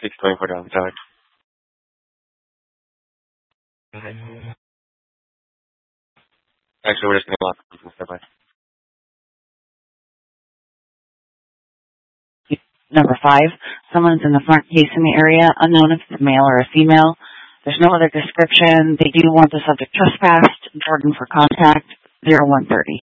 624 downside. Actually, we're just going to lock the step by. Number 5, someone's in the front facing the area, unknown if it's a male or a female. There's no other description. They do want the subject trespassed. Jordan for contact, 0130.